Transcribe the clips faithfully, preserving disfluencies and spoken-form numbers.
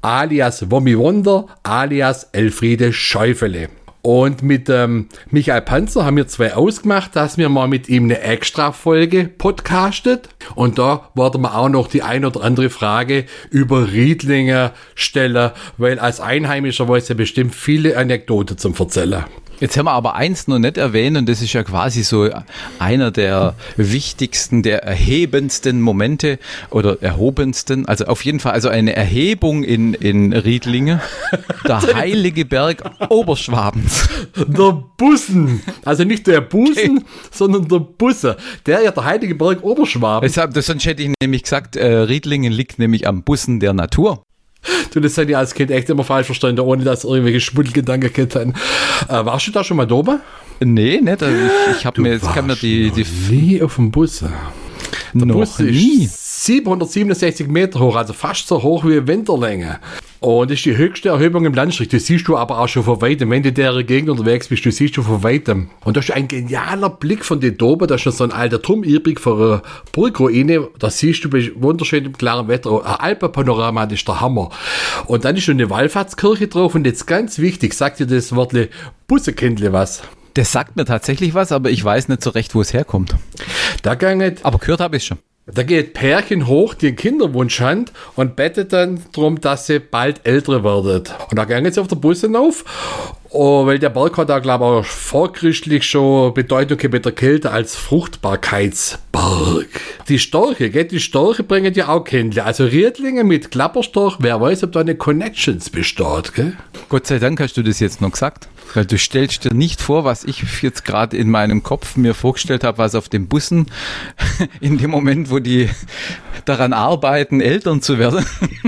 alias Wommi Wonder, alias Elfriede Schäufele. Und mit ähm, Michael Panzer haben wir zwei ausgemacht, dass wir mal mit ihm eine Extra-Folge podcastet. Und da werden wir auch noch die ein oder andere Frage über Riedlinge stellen, weil als Einheimischer weiß er bestimmt viele Anekdoten zum Erzählen. Jetzt haben wir aber eins noch nicht erwähnt und das ist ja quasi so einer der wichtigsten, der erhebendsten Momente oder erhobensten, also auf jeden Fall also eine Erhebung in, in Riedlinge, der Heilige Berg Oberschwabens. Der Bussen, also nicht der Busen, okay, sondern der Busse, der ja der Heilige Berg Oberschwaben. Deshalb, das, sonst hätte ich nämlich gesagt, äh, Riedlingen liegt nämlich am Bussen der Natur. Du, das hätte ich als Kind echt immer falsch verstanden, ohne dass irgendwelche Schmuddelgedanken gehabt haben. Äh, warst du da schon mal da oben? Nee, nicht. Also ich ich habe mir jetzt kann mir die, die nie auf dem Bus. Der noch Bus nie. ist siebenhundertsiebenundsechzig Meter hoch, also fast so hoch wie Winterlänge. Und das ist die höchste Erhebung im Landstrich. Das siehst du aber auch schon von weitem. Wenn du in der Gegend unterwegs bist, du siehst du von weitem. Und das ist ein genialer Blick von den oben. Da ist schon so ein alter Turm übrig für eine Burgruine. Da siehst du wunderschön im klaren Wetter. Ein Alpenpanorama, das ist der Hammer. Und dann ist schon eine Wallfahrtskirche drauf. Und jetzt ganz wichtig, sagt dir das Wort Bussekindle was? Das sagt mir tatsächlich was, aber ich weiß nicht so recht, wo es herkommt. Da geht, aber gehört habe ich schon. Da geht Pärchen hoch, die einen Kinderwunsch haben und bettet dann darum, dass sie bald älter werden. Und da gehen sie auf der Bus hinauf. Oh, weil der Berg hat da, glaube ich, auch vorchristlich schon Bedeutung mit der Kälte als Fruchtbarkeitsberg. Die Storche, gell? Die Storche bringen ja auch Kindle. Also Riedlinge mit Klapperstorch, wer weiß, ob da eine Connections besteht, gell? Gott sei Dank hast du das jetzt noch gesagt. Weil du stellst dir nicht vor, was ich jetzt gerade in meinem Kopf mir vorgestellt habe, was auf den Bussen in dem Moment, wo die daran arbeiten, Eltern zu werden,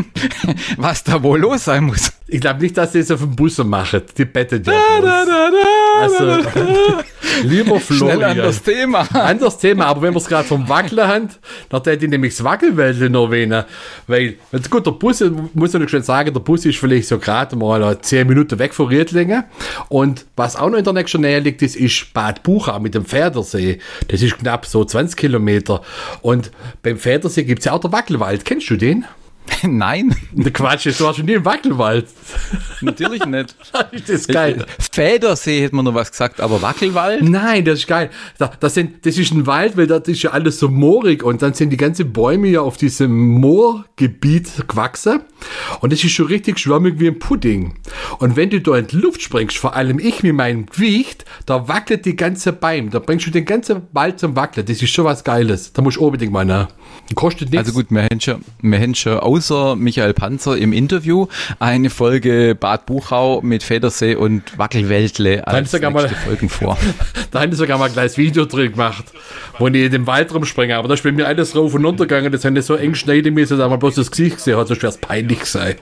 was da wohl los sein muss. Ich glaube nicht, dass sie es auf dem Bus machen. Die bettet ja da, da, da, da, Also, da, da. Lieber Florian. Schnell anderes Thema. Anderes Thema, aber wenn wir es gerade vom Wackeln haben, dann hätte ich nämlich das Wackelwäldle noch erwähnen. Weil, gut, der Bus, muss ich noch schon sagen, der Bus ist vielleicht so gerade mal zehn Minuten weg von Riedlingen. Und was auch noch in der nächsten Nähe liegt, das ist Bad Buchau mit dem Pfädersee. Das ist knapp so zwanzig Kilometer. Und beim Pfädersee gibt es ja auch den Wackelwald. Kennst du den? Nein. Der Quatsch, du warst schon nie im Wackelwald. Natürlich nicht. Das ist geil. Federsee hätte man noch was gesagt, aber Wackelwald? Nein, das ist geil. Das, das, sind, das ist ein Wald, weil das ist ja alles so moorig und dann sind die ganzen Bäume ja auf diesem Moorgebiet gewachsen und das ist schon richtig schwammig wie ein Pudding. Und wenn du da in die Luft springst, vor allem ich mit meinem Gewicht, da wackelt die ganze Beim. Da bringst du den ganzen Wald zum Wackeln. Das ist schon was Geiles. Da musst du unbedingt mal nach. Kostet nichts. Also gut, wir haben schon, wir haben schon außer Michael Panzer im Interview eine Folge Bad Buchau mit Federsee und Wackelwäldle als nächste mal, Folgen vor. Da haben sie sogar mal ein kleines Video drin gemacht, wo ich in den Wald rumspringe. Aber da ist bei mir alles rauf und runter gegangen. Das haben so eng schneiden müssen, dass man bloß das Gesicht gesehen hat, sonst wäre es peinlich sein.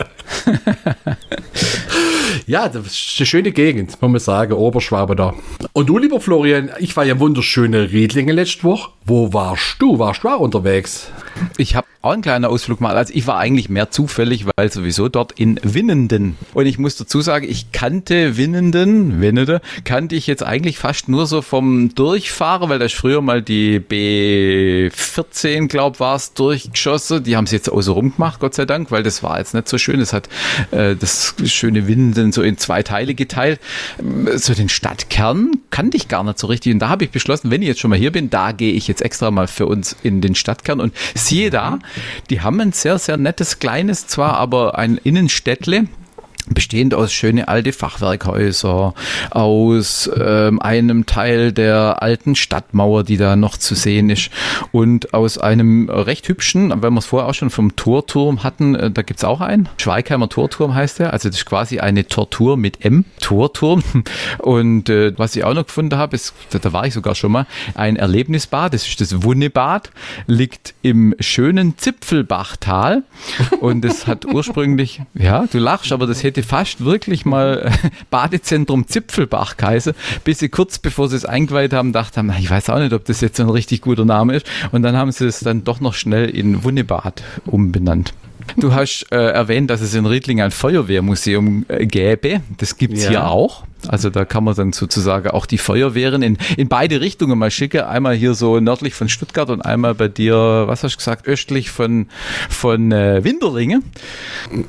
Ja, das ist eine schöne Gegend, muss man sagen, Oberschwaben da. Und du, lieber Florian, ich war ja in wunderschöne Riedlingen letzte Woche. Wo warst du? Warst du auch unterwegs? Ich habe auch einen kleinen Ausflug mal. Also ich war eigentlich mehr zufällig, weil sowieso dort in Winnenden. Und ich muss dazu sagen, ich kannte Winnenden, Winnende, kannte ich jetzt eigentlich fast nur so vom Durchfahren, weil da ist früher mal die B vierzehn, glaub war es, durchgeschossen. Die haben es jetzt außer rum gemacht, Gott sei Dank, weil das war jetzt nicht so schön. Es hat äh, das schöne Winnenden so in zwei Teile geteilt. So den Stadtkern kannte ich gar nicht so richtig. Und da habe ich beschlossen, wenn ich jetzt schon mal hier bin, da gehe ich jetzt extra mal für uns in den Stadtkern. Und siehe da, die haben ein sehr, sehr nettes, kleines zwar, aber ein Innenstädtle, bestehend aus schöne alte Fachwerkhäuser, aus ähm, einem Teil der alten Stadtmauer, die da noch zu sehen ist, und aus einem recht hübschen, wenn wir es vorher auch schon vom Torturm hatten, äh, da gibt es auch einen, Schweigheimer Torturm heißt der, also das ist quasi eine Tortur mit M, Torturm. Und äh, was ich auch noch gefunden habe, ist, da war ich sogar schon mal, ein Erlebnisbad, das ist das Wunnebad, liegt im schönen Zipfelbachtal und das hat ursprünglich, ja, du lachst, aber das hätte fast wirklich mal Badezentrum Zipfelbach geheißen, bis sie kurz bevor sie es eingeweiht haben, dachten haben, ich weiß auch nicht, ob das jetzt ein richtig guter Name ist. Und dann haben sie es dann doch noch schnell in Wunnebad umbenannt. Du hast äh, erwähnt, dass es in Riedlingen ein Feuerwehrmuseum äh, gäbe. Das gibt es ja hier auch. Also da kann man dann sozusagen auch die Feuerwehren in, in beide Richtungen mal schicken. Einmal hier so nördlich von Stuttgart und einmal bei dir, was hast du gesagt, östlich von, von äh, Winterlingen.